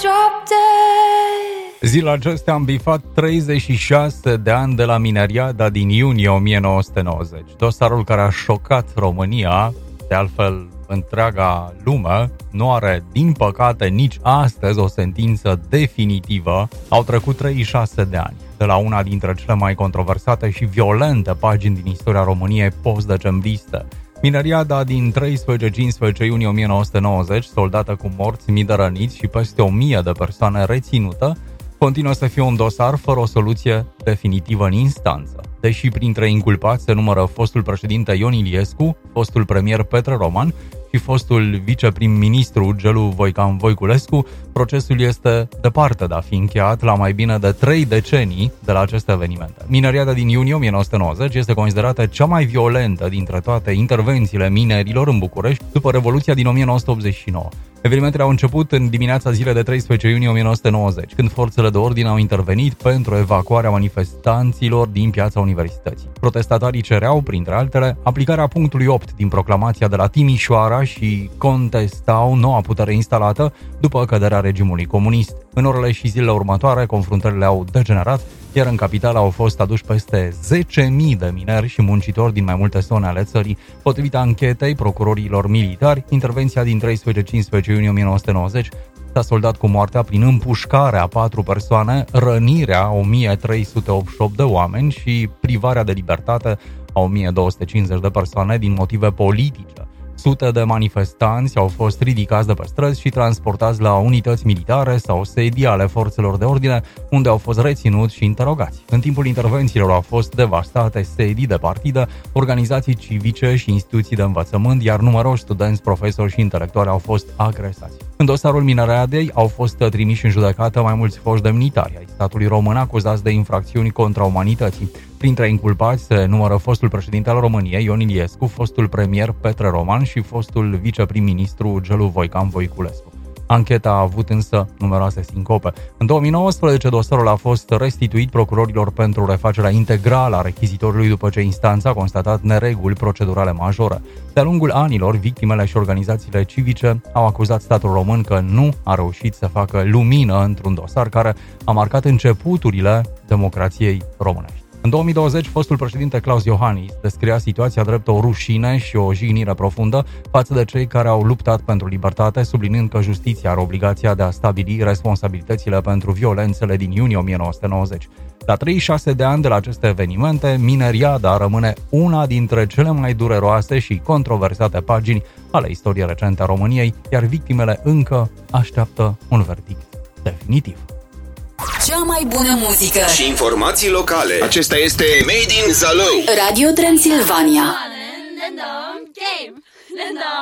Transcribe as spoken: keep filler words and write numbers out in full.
drop dead. Zilele acestea am bifat treizeci și șase de ani de la mineriada din iunie o mie nouă sute nouăzeci. Dosarul care a șocat România, de altfel întreaga lume, nu are, din păcate, nici astăzi o sentință definitivă. Au trecut treizeci și șase de ani de la una dintre cele mai controversate și violente pagini din istoria României post-decembriste. Mineriada din treisprezece-cincisprezece iunie o mie nouă sute nouăzeci, soldată cu morți, mii de răniți și peste o mie de persoane reținute, continuă să fie un dosar fără o soluție definitivă în instanță. Deși printre inculpați se numără fostul președinte Ion Iliescu, fostul premier Petre Roman și fostul viceprim-ministru Gelu Voican Voiculescu, procesul este departe de a fi încheiat la mai bine de trei decenii de la aceste evenimente. Mineriada din iunie o mie nouă sute nouăzeci este considerată cea mai violentă dintre toate intervențiile minerilor în București după Revoluția din o mie nouă sute optzeci și nouă. Evenimentele au început în dimineața zilei de treisprezece iunie o mie nouă sute nouăzeci, când forțele de ordine au intervenit pentru evacuarea manifestanților din Piața Universității. Protestatarii cereau, printre altele, aplicarea punctului opt din proclamația de la Timișoara și contestau noua putere instalată după căderea regimului comunist. În orele și zilele următoare, confruntările au degenerat, iar în capitală au fost aduși peste zece mii de mineri și muncitori din mai multe zone ale țării. Potrivit anchetei procurorilor militari, intervenția din treisprezece-cincisprezece iunie o mie nouă sute nouăzeci s-a soldat cu moartea prin împușcarea a patru persoane, rănirea o mie trei sute optzeci și opt de oameni și privarea de libertate a o mie două sute cincizeci de persoane din motive politice. Sute de manifestanți au fost ridicați de pe străzi și transportați la unități militare sau sedii ale forțelor de ordine, unde au fost reținuți și interogați. În timpul intervențiilor au fost devastate sedii de partidă, organizații civice și instituții de învățământ, iar numeroși studenți, profesori și intelectuali au fost agresați. În dosarul mineriadei au fost trimiși în judecată mai mulți foști demnitari ai statului român acuzați de infracțiuni contra umanității. Printre inculpați se numără fostul președinte al României, Ion Iliescu, fostul premier Petre Roman și fostul viceprim-ministru Gelu Voican Voiculescu. Ancheta a avut însă numeroase sincope. În două mii nouăsprezece, dosarul a fost restituit procurorilor pentru refacerea integrală a rechizitoriului după ce instanța a constatat nereguli procedurale majore. De-a lungul anilor, victimele și organizațiile civice au acuzat statul român că nu a reușit să facă lumină într-un dosar care a marcat începuturile democrației românești. În două mii douăzeci, fostul președinte Claus Iohannis descria situația drept o rușine și o jignire profundă față de cei care au luptat pentru libertate, subliniind că justiția are obligația de a stabili responsabilitățile pentru violențele din iunie o mie nouă sute nouăzeci. La treizeci și șase de ani de la aceste evenimente, mineriada rămâne una dintre cele mai dureroase și controversate pagini ale istoriei recente a României, iar victimele încă așteaptă un verdict definitiv. Cea mai bună muzică și informații locale. Acesta este Made in Zalău. Radio Transilvania.